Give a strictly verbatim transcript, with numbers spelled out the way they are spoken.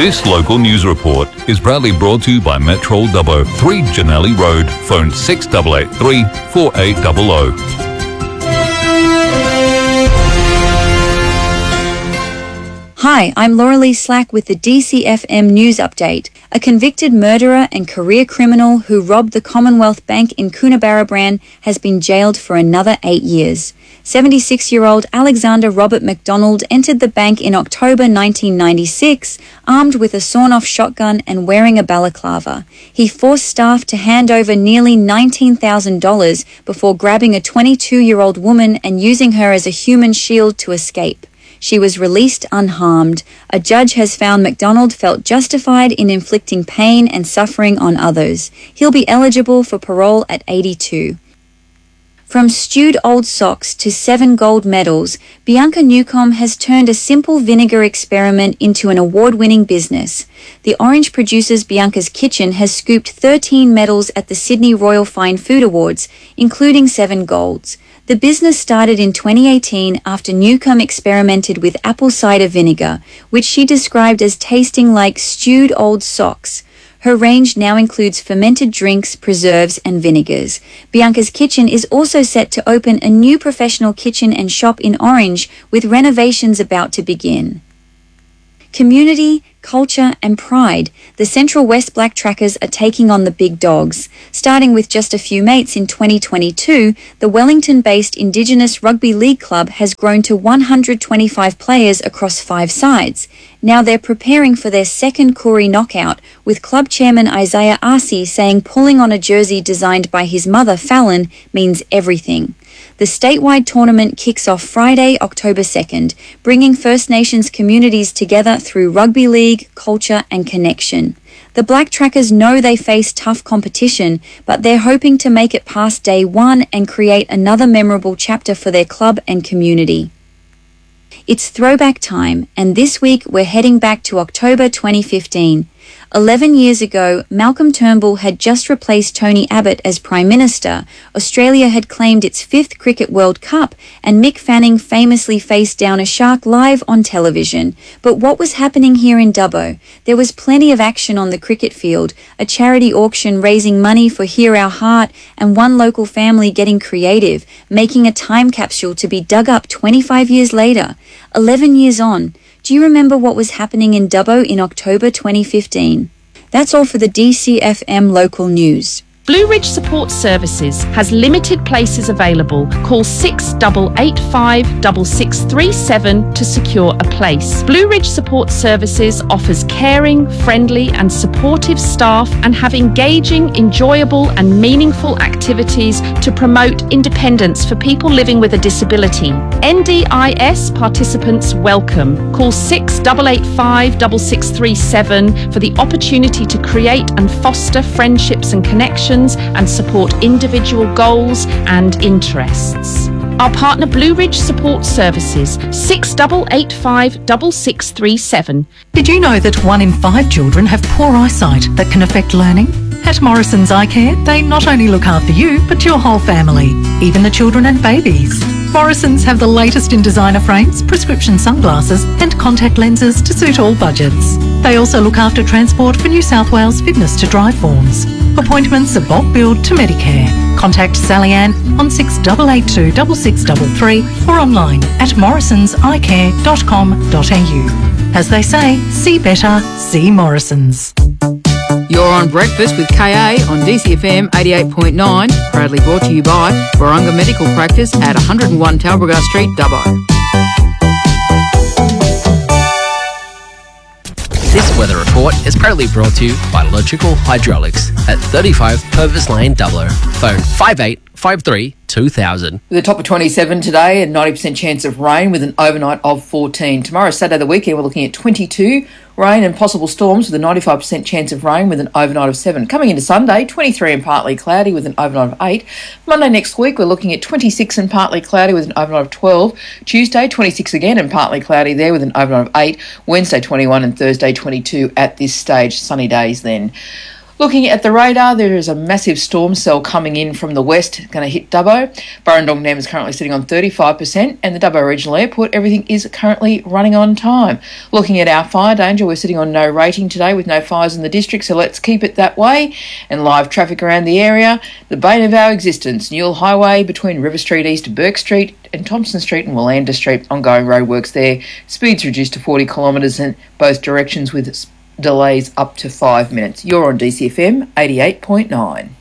This local news report is proudly brought to you by Metro Dubbo, three Janelli Road, phone six eight eight three, four eight zero zero. Hi, I'm Laura Lee Slack with the D C F M News Update. A convicted murderer and career criminal who robbed the Commonwealth Bank in Coonabarabran has been jailed for another eight years. seventy-six-year-old Alexander Robert McDonald entered the bank in October nineteen ninety-six, armed with a sawn-off shotgun and wearing a balaclava. He forced staff to hand over nearly nineteen thousand dollars before grabbing a twenty-two-year-old woman and using her as a human shield to escape. She was released unharmed. A judge has found McDonald felt justified in inflicting pain and suffering on others. He'll be eligible for parole at eighty-two. From stewed old socks to seven gold medals, Bianca Newcomb has turned a simple vinegar experiment into an award-winning business. The Orange Producers Bianca's Kitchen has scooped thirteen medals at the Sydney Royal Fine Food Awards, including seven golds. The business started in twenty eighteen after Newcomb experimented with apple cider vinegar, which she described as tasting like stewed old socks. Her range now includes fermented drinks, preserves, and vinegars. Bianca's Kitchen is also set to open a new professional kitchen and shop in Orange, with renovations about to begin. Community, culture, and pride. The Central West Black Trackers are taking on the big dogs. Starting with just a few mates in twenty twenty-two, the Wellington-based Indigenous Rugby League Club has grown to one hundred twenty-five players across five sides. Now they're preparing for their second Koori knockout, with club chairman Isaiah Arce saying pulling on a jersey designed by his mother Fallon means everything. The statewide tournament kicks off Friday, October second, bringing First Nations communities together through rugby league, culture, and connection. The Black Trackers know they face tough competition, but they're hoping to make it past day one and create another memorable chapter for their club and community. It's throwback time, and this week we're heading back to October twenty fifteen. Eleven years ago, Malcolm Turnbull had just replaced Tony Abbott as Prime Minister. Australia had claimed its fifth Cricket World Cup, and Mick Fanning famously faced down a shark live on television. But what was happening here in Dubbo? There was plenty of action on the cricket field, a charity auction raising money for Hear Our Heart, and one local family getting creative, making a time capsule to be dug up twenty-five years later. Eleven years on. Do you remember what was happening in Dubbo in October twenty fifteen? That's all for the D C F M local news. Blue Ridge Support Services has limited places available. Call six eight eight five, six six three seven to secure a place. Blue Ridge Support Services offers caring, friendly and supportive staff and have engaging, enjoyable and meaningful activities to promote independence for people living with a disability. N D I S participants welcome. Call six eight eight five, six six three seven for the opportunity to create and foster friendships and connections and support individual goals and interests. Our partner Blue Ridge Support Services, six eight eight five, six six three seven. Did you know that one in five children have poor eyesight that can affect learning? At Morrison's Eye Care, they not only look after you, but your whole family, even the children and babies. Morrison's have the latest in designer frames, prescription sunglasses and contact lenses to suit all budgets. They also look after transport for New South Wales fitness to drive forms. Appointments are bulk billed to Medicare. Contact Sally Ann on six eight eight two, six six three three or online at morrisons eye care dot com dot a u. As they say, see better, see Morrison's. You're on Breakfast with K A on D C F M eighty-eight point nine, proudly brought to you by Warunga Medical Practice at one oh one Talbragar Street, Dubbo. This weather report is proudly brought to you by Logical Hydraulics at thirty-five Purvis Lane, Dubbo. Phone five eight five three two thousand. With a top of twenty-seven today and ninety percent chance of rain with an overnight of fourteen. Tomorrow, Saturday the weekend, we're looking at twenty-two, rain and possible storms with a ninety-five percent chance of rain with an overnight of seven. Coming into Sunday, twenty-three and partly cloudy with an overnight of eight. Monday next week, we're looking at twenty-six and partly cloudy with an overnight of twelve. Tuesday, twenty-six again and partly cloudy there with an overnight of eight. Wednesday, twenty-one and Thursday, twenty-two at this stage. Sunny days then. Looking at the radar, there is a massive storm cell coming in from the west, going to hit Dubbo. Burrendong Dam is currently sitting on thirty-five percent, and the Dubbo Regional Airport, everything is currently running on time. Looking at our fire danger, we're sitting on no rating today with no fires in the district, so let's keep it that way. And live traffic around the area, the bane of our existence, Newell Highway between River Street East to Burke Street and Thompson Street and Willander Street, ongoing roadworks there. Speeds reduced to forty kilometres in both directions with delays up to five minutes. You're on D C F M eighty-eight point nine.